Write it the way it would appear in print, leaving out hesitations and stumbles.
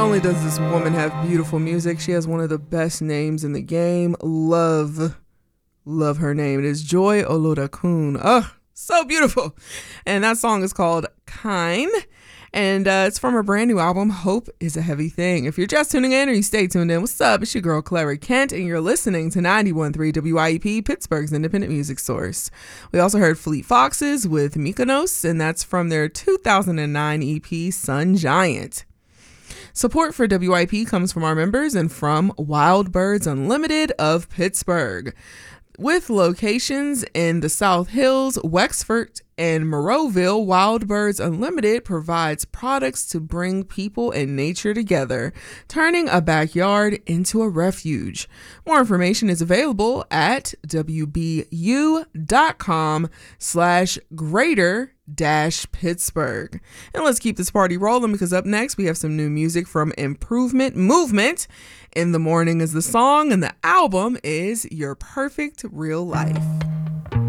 only does this woman have beautiful music, she has one of the best names in the game. Love her name. It is Joy Olodokun. Oh, so beautiful. And that song is called Kind. And it's from her brand new album, Hope is a Heavy Thing. If you're just tuning in or you stay tuned in, what's up? It's your girl, Clary Kent, and you're listening to 91.3 WIEP, Pittsburgh's independent music source. We also heard Fleet Foxes with Mykonos, and that's from their 2009 EP, Sun Giant. Support for WIP comes from our members and from Wild Birds Unlimited of Pittsburgh. With locations in the South Hills, Wexford, and Monroeville, Wild Birds Unlimited provides products to bring people and nature together, turning a backyard into a refuge. More information is available at wbu.com/greater-Pittsburgh. And let's keep this party rolling, because up next we have some new music from Improvement Movement. In the Morning is the song, and the album is Your Perfect Real Life.